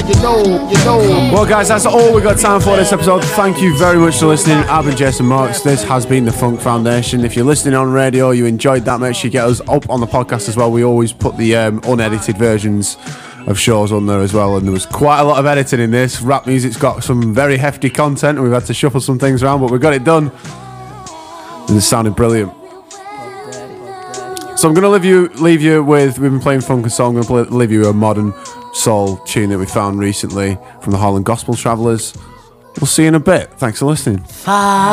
Well, guys, that's all we've got time for this episode. Thank you very much for listening. I've been Jason Marks. This has been the Funk Foundation. If you're listening on radio, you enjoyed that, make sure you get us up on the podcast as well. We always put the unedited versions of shows on there as well, and there was quite a lot of editing in this. Rap music's got some very hefty content, and we've had to shuffle some things around, but we got it done, and it sounded brilliant. So I'm going to leave you with, we've been playing funk and soul, I'm going to leave you a modern soul tune that we found recently from the Holland Gospel Travellers. We'll see you in a bit. Thanks for listening.